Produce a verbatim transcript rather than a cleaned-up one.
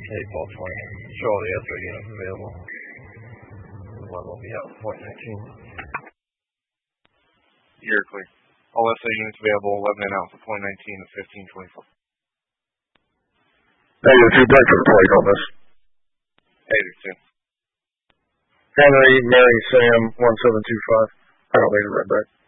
eight ball twenty. Show all the S R units available. One will be out point nineteen. You're clear. All S A units available, eleven and out for point nineteen of fifteen twenty-four. Negative two, break for the plate on this. Negative two. Henry, Mary, Sam, one seven two five. I don't need a red back.